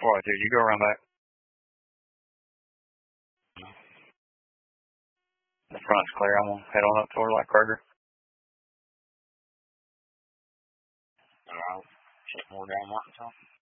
What, dude? You go around back. The front's clear. I'm gonna head on up toward like Kroger. Alright. Check more down Martinsville.